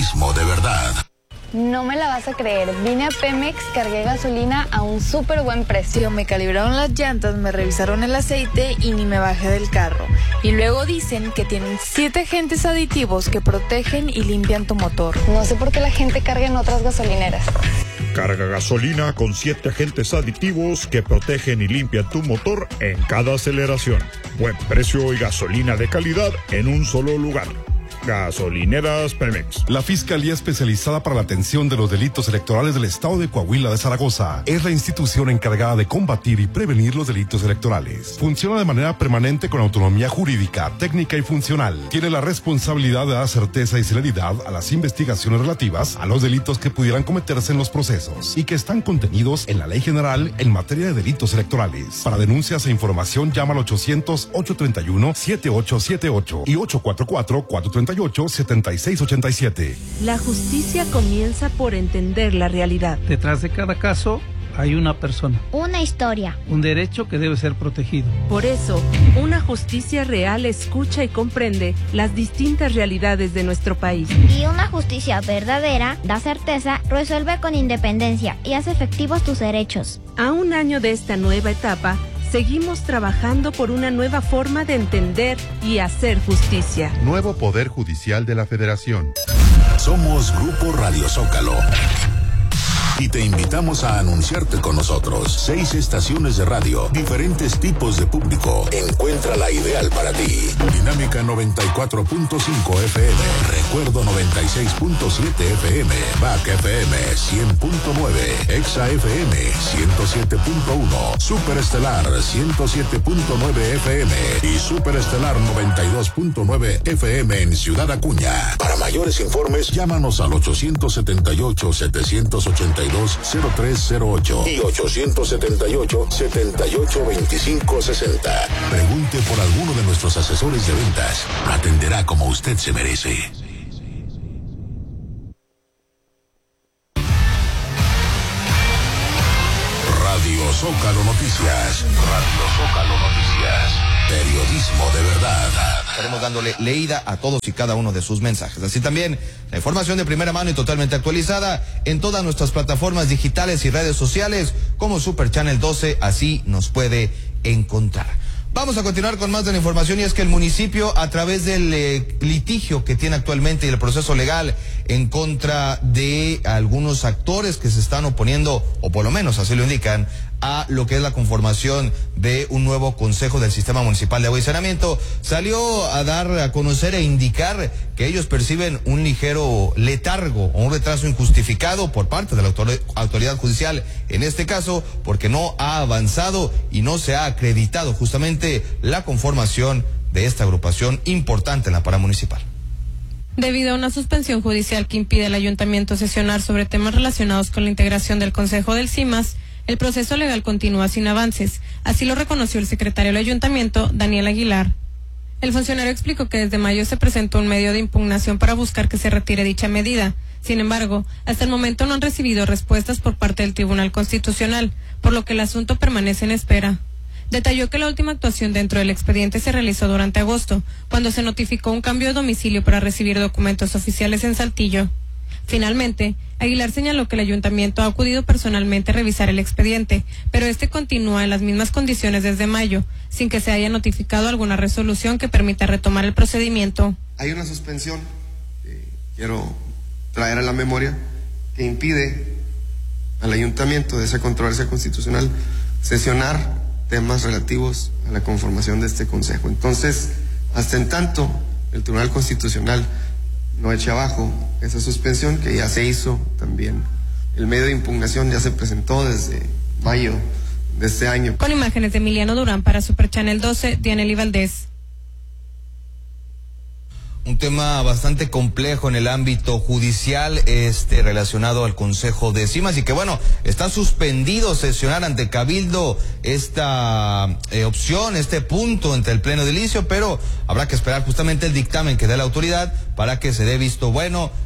Periodismo de verdad. No me la vas a creer, vine a Pemex, cargué gasolina a un súper buen precio. Me calibraron las llantas, me revisaron el aceite y ni me bajé del carro. Y luego dicen que tienen 7 agentes aditivos que protegen y limpian tu motor. No sé por qué la gente carga en otras gasolineras. Carga gasolina con 7 agentes aditivos que protegen y limpian tu motor en cada aceleración. Buen precio y gasolina de calidad en un solo lugar. Gasolineras Pemex. La Fiscalía Especializada para la Atención de los Delitos Electorales del Estado de Coahuila de Zaragoza es la institución encargada de combatir y prevenir los delitos electorales. Funciona de manera permanente con autonomía jurídica, técnica y funcional. Tiene la responsabilidad de dar certeza y celeridad a las investigaciones relativas a los delitos que pudieran cometerse en los procesos y que están contenidos en la Ley General en materia de delitos electorales. Para denuncias e información llama al 800-831-7878 y 844-438-7687. La justicia comienza por entender la realidad. Detrás de cada caso hay una persona. Una historia. Un derecho que debe ser protegido. Por eso, una justicia real escucha y comprende las distintas realidades de nuestro país. Y una justicia verdadera da certeza, resuelve con independencia y hace efectivos tus derechos. A un año de esta nueva etapa, seguimos trabajando por una nueva forma de entender y hacer justicia. Nuevo Poder Judicial de la Federación. Somos Grupo Radio Zócalo. Y te invitamos a anunciarte con nosotros. 6 estaciones de radio, diferentes tipos de público. Encuentra la ideal para ti. Dinámica 94.5 FM, Recuerdo 96.7 FM, BAC FM 100.9, Exa FM 107.1, Superestelar 107.9 FM y Superestelar 92.9 FM en Ciudad Acuña. Para mayores informes, llámanos al 878-782-0308 y 878-782560. Pregunte por alguno de nuestros asesores de ventas. Atenderá como usted se merece. Radio Zócalo Noticias. Radio Zócalo Noticias. Periodismo de verdad. Estaremos dándole leída a todos y cada uno de sus mensajes. Así también, la información de primera mano y totalmente actualizada en todas nuestras plataformas digitales y redes sociales como Super Channel 12, así nos puede encontrar. Vamos a continuar con más de la información, y es que el municipio, a través del litigio que tiene actualmente y el proceso legal en contra de algunos actores que se están oponiendo, o por lo menos así lo indican, a lo que es la conformación de un nuevo consejo del Sistema Municipal de Agua y Saneamiento, salió a dar a conocer e indicar que ellos perciben un ligero letargo o un retraso injustificado por parte de la autoridad judicial, en este caso porque no ha avanzado y no se ha acreditado justamente la conformación de esta agrupación importante en la paramunicipal. Debido a una suspensión judicial que impide al ayuntamiento sesionar sobre temas relacionados con la integración del Consejo del CIMAS, el proceso legal continúa sin avances. Así lo reconoció el secretario del ayuntamiento, Daniel Aguilar. El funcionario explicó que desde mayo se presentó un medio de impugnación para buscar que se retire dicha medida. Sin embargo, hasta el momento no han recibido respuestas por parte del Tribunal Constitucional, por lo que el asunto permanece en espera. Detalló que la última actuación dentro del expediente se realizó durante agosto, cuando se notificó un cambio de domicilio para recibir documentos oficiales en Saltillo. Finalmente, Aguilar señaló que el ayuntamiento ha acudido personalmente a revisar el expediente, pero este continúa en las mismas condiciones desde mayo, sin que se haya notificado alguna resolución que permita retomar el procedimiento. Hay una suspensión que quiero traer a la memoria que impide al ayuntamiento de esa controversia constitucional sesionar temas relativos a la conformación de este consejo. Entonces, hasta en tanto el Tribunal Constitucional no eche abajo esa suspensión, que ya se hizo también. El medio de impugnación ya se presentó desde mayo de este año. Con imágenes de Emiliano Durán para Super Channel 12, Dianely Valdés. Un tema bastante complejo en el ámbito judicial, relacionado al Consejo de Cimas, y que bueno, está suspendido sesionar ante Cabildo esta opción, este punto entre el Pleno edilicio, pero habrá que esperar justamente el dictamen que dé la autoridad para que se dé visto bueno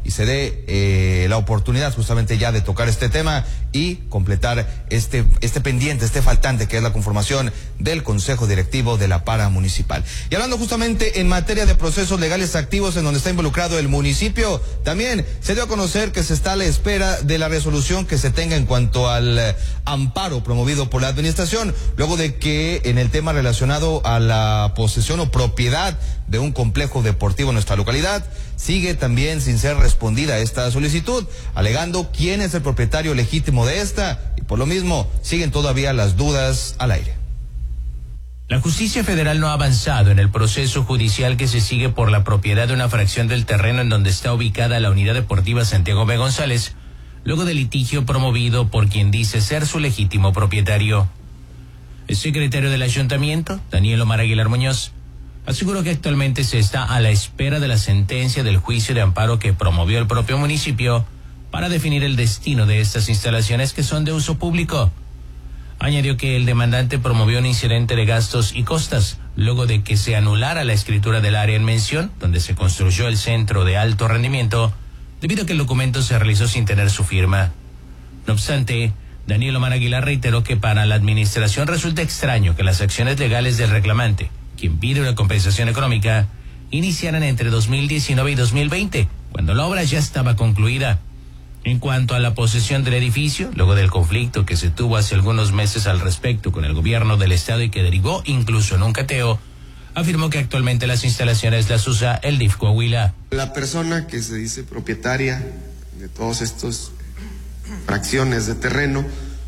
y se dé la oportunidad justamente ya de tocar este tema y completar este pendiente, este faltante que es la conformación del Consejo Directivo de la Para Municipal. Y hablando justamente en materia de procesos legales activos en donde está involucrado el municipio, también se dio a conocer que se está a la espera de la resolución que se tenga en cuanto al amparo promovido por la administración, luego de que en el tema relacionado a la posesión o propiedad de un complejo deportivo en nuestra localidad, sigue también sin ser respondida esta solicitud, alegando quién es el propietario legítimo de esta, y por lo mismo siguen todavía las dudas al aire. La justicia federal no ha avanzado en el proceso judicial que se sigue por la propiedad de una fracción del terreno en donde está ubicada la Unidad Deportiva Santiago B. González, luego del litigio promovido por quien dice ser su legítimo propietario. El secretario del ayuntamiento, Daniel Omar Aguilar Muñoz, aseguró que actualmente se está a la espera de la sentencia del juicio de amparo que promovió el propio municipio para definir el destino de estas instalaciones que son de uso público. Añadió que el demandante promovió un incidente de gastos y costas, luego de que se anulara la escritura del área en mención, donde se construyó el centro de alto rendimiento, debido a que el documento se realizó sin tener su firma. No obstante, Daniel Omar Aguilar reiteró que para la administración resulta extraño que las acciones legales del reclamante, quien pide una compensación económica, iniciaran entre 2019 y 2020, cuando la obra ya estaba concluida. En cuanto a la posesión del edificio, luego del conflicto que se tuvo hace algunos meses al respecto con el gobierno del estado y que derivó incluso en un cateo, afirmó que actualmente las instalaciones las usa el DIF Coahuila. La persona que se dice propietaria de todos estos fracciones de terreno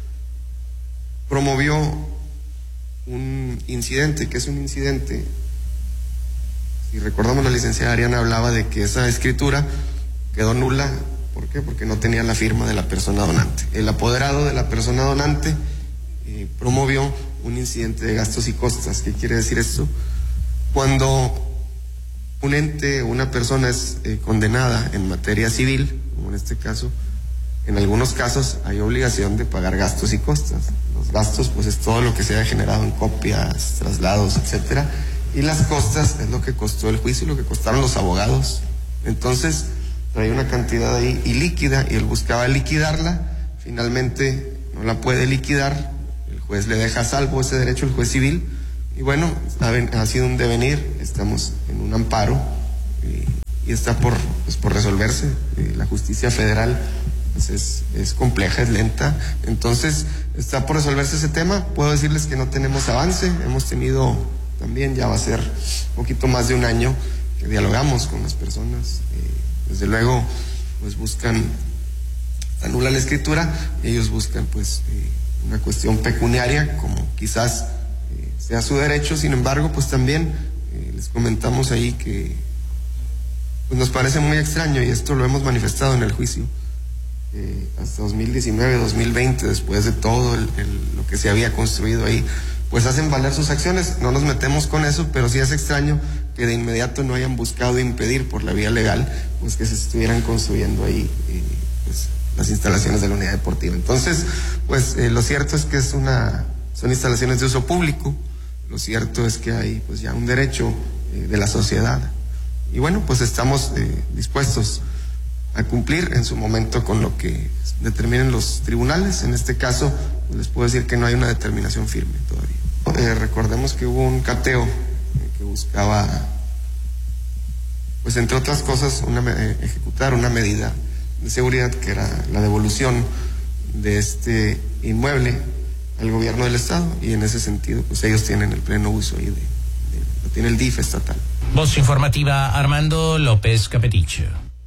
promovió un incidente, que es un incidente. Si recordamos, la licenciada Ariana hablaba de que esa escritura quedó nula. ¿Por qué? Porque no tenía la firma de la persona donante. El apoderado de la persona donante promovió un incidente de gastos y costas. ¿Qué quiere decir esto? Cuando un ente o una persona es condenada en materia civil, como en este caso, en algunos casos hay obligación de pagar gastos y costas. Los gastos, pues, es todo lo que se haya generado en copias, traslados, etcétera, y las costas es lo que costó el juicio y lo que costaron los abogados. Entonces traía una cantidad ahí ilíquida y él buscaba liquidarla, finalmente no la puede liquidar, el juez le deja a salvo ese derecho, el juez civil, y bueno, ha sido un devenir, estamos en un amparo y está por resolverse. La justicia federal pues es compleja, es lenta, entonces está por resolverse ese tema. Puedo decirles que no tenemos avance, hemos tenido también, ya va a ser un poquito más de un año que dialogamos con las personas. Desde luego, pues buscan, anula la escritura, y ellos buscan pues una cuestión pecuniaria, como quizás sea su derecho. Sin embargo, pues también les comentamos ahí que pues nos parece muy extraño, y esto lo hemos manifestado en el juicio, hasta 2019, 2020, después de todo lo que se había construido ahí, pues hacen valer sus acciones. No nos metemos con eso, pero sí es extraño que de inmediato no hayan buscado impedir por la vía legal pues que se estuvieran construyendo ahí pues las instalaciones de la unidad deportiva. Entonces, pues lo cierto es que son instalaciones de uso público, lo cierto es que hay pues ya un derecho de la sociedad, y bueno, pues estamos dispuestos a cumplir en su momento con lo que determinen los tribunales. En este caso, pues les puedo decir que no hay una determinación firme todavía. Recordemos que hubo un cateo que buscaba, pues entre otras cosas, ejecutar una medida de seguridad, que era la devolución de este inmueble al gobierno del estado, y en ese sentido pues ellos tienen el pleno uso ahí lo tiene el DIF estatal. Voz informativa, Armando López Capeticho.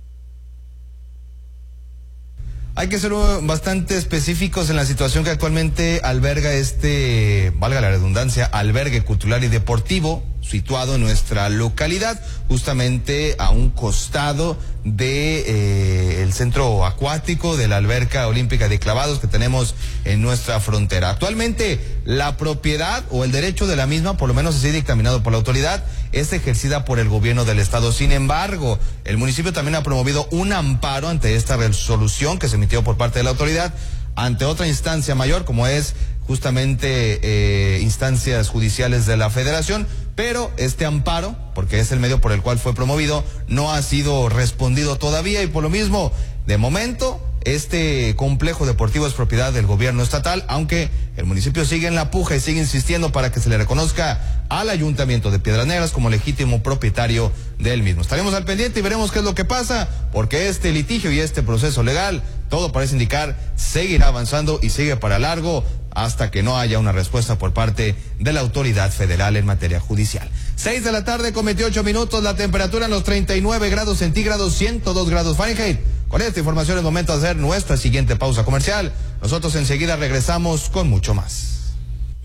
Hay que ser bastante específicos en la situación que actualmente alberga valga la redundancia, albergue cultural y deportivo situado en nuestra localidad, justamente a un costado de el centro acuático de la alberca olímpica de clavados que tenemos en nuestra frontera. Actualmente la propiedad o el derecho de la misma, por lo menos así dictaminado por la autoridad, es ejercida por el gobierno del estado. Sin embargo, el municipio también ha promovido un amparo ante esta resolución que se emitió por parte de la autoridad ante otra instancia mayor, como es justamente instancias judiciales de la federación, pero este amparo, porque es el medio por el cual fue promovido, no ha sido respondido todavía y por lo mismo, de momento, este complejo deportivo es propiedad del gobierno estatal, aunque el municipio sigue en la puja y sigue insistiendo para que se le reconozca al Ayuntamiento de Piedras Negras como legítimo propietario del mismo. Estaremos al pendiente y veremos qué es lo que pasa, porque este litigio y este proceso legal, todo parece indicar, seguirá avanzando y sigue para largo hasta que no haya una respuesta por parte de la autoridad federal en materia judicial. 6 de la tarde con 28 minutos, la temperatura en los 39 grados centígrados, 102 grados Fahrenheit. Con esta información es momento de hacer nuestra siguiente pausa comercial. Nosotros enseguida regresamos con mucho más.